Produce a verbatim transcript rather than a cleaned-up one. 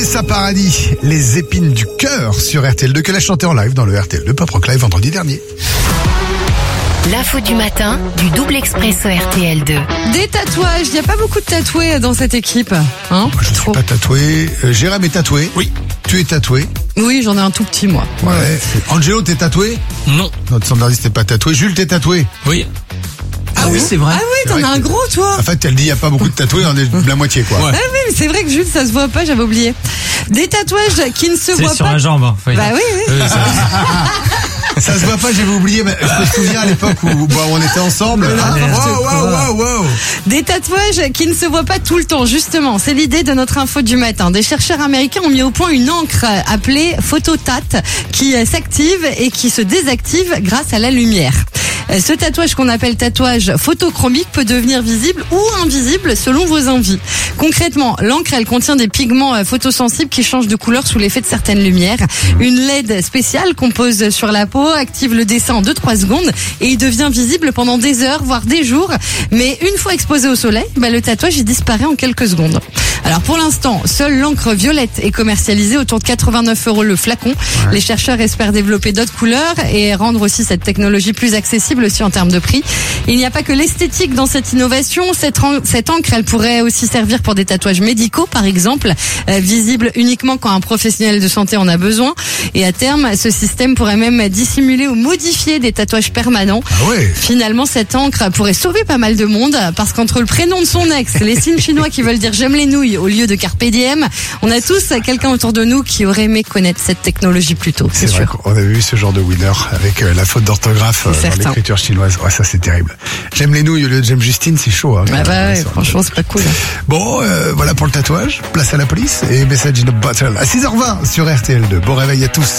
Vanessa Paradis, les épines du cœur sur R T L deux, qu'elle a chanté en live dans le R T L deux Pop Rock Live vendredi dernier. L'info du matin du double expresso R T L deux. Des tatouages, il n'y a pas beaucoup de tatoués dans cette équipe. Hein Moi, je ne suis pas tatoué. Euh, Jérém est tatoué. Oui. Tu es tatoué. Oui, j'en ai un tout petit moi. Ouais. Angelo, t'es tatoué? Non. Notre standardiste n'est pas tatoué. Jules, t'es tatoué? Oui. Ah oui, c'est vrai. Ah oui, t'en vrai as un que- gros toi. En fait, elle dit il n'y a pas beaucoup de tatoués, on est la moitié quoi. Ouais. Ah oui, mais c'est vrai que Jules, ça se voit pas, j'avais oublié. Des tatouages qui ne se C'est voient sur pas. la jambe. Hein. Faut y Bah dire. oui, oui. Oui, ça- Ça se voit pas, j'avais oublié, mais je me souviens à l'époque où bon, on était ensemble. Ah, wow, wow, wow, wow. Des tatouages qui ne se voient pas tout le temps, justement. C'est l'idée de notre info du matin. Des chercheurs américains ont mis au point une encre appelée Phototat qui s'active et qui se désactive grâce à la lumière. Ce tatouage qu'on appelle tatouage photochromique peut devenir visible ou invisible selon vos envies. Concrètement, l'encre, elle contient des pigments photosensibles qui changent de couleur sous l'effet de certaines lumières. Une L E D spéciale qu'on pose sur la peau active le dessin en deux trois secondes et il devient visible pendant des heures, voire des jours. Mais une fois exposé au soleil, bah, le tatouage il disparaît en quelques secondes. Alors pour l'instant, seule l'encre violette est commercialisée autour de quatre-vingt-neuf euros le flacon. Ouais. Les chercheurs espèrent développer d'autres couleurs et rendre aussi cette technologie plus accessible aussi en termes de prix. Il n'y a pas que l'esthétique dans cette innovation. Cette, cette encre, elle pourrait aussi servir pour des tatouages médicaux, par exemple, euh, visibles uniquement quand un professionnel de santé en a besoin. Et à terme, ce système pourrait même dissimuler ou modifier des tatouages permanents. Ah ouais. Finalement, cette encre pourrait sauver pas mal de monde parce qu'entre le prénom de son ex, les signes chinois qui veulent dire j'aime les nouilles au lieu de carpe diem, on a tous quelqu'un autour de nous qui aurait aimé connaître cette technologie plus tôt, c'est, C'est sûr. vrai qu'on avait vu ce genre de winner avec euh, la faute d'orthographe euh, dans certain. l'écriture chinoise. Ouais, ça c'est terrible. J'aime les nouilles au lieu de j'aime Justine, c'est chaud. Hein, Ah bah ouais, ça. franchement, c'est pas cool. Bon, euh, voilà pour le tatouage. Place à la police et Message in a Bottle à six heures vingt sur R T L deux. Bon réveil à tous.